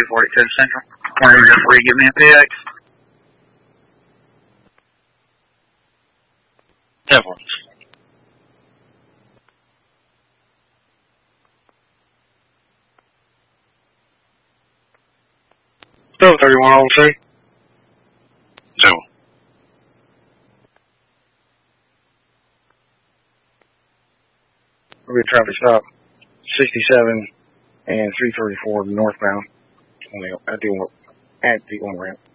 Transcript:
242 Central. Corner just free, give me a PX. 10-4. Still 31 on 3. 0. We'll be traffic stop 67 and 334 northbound at the on ramp.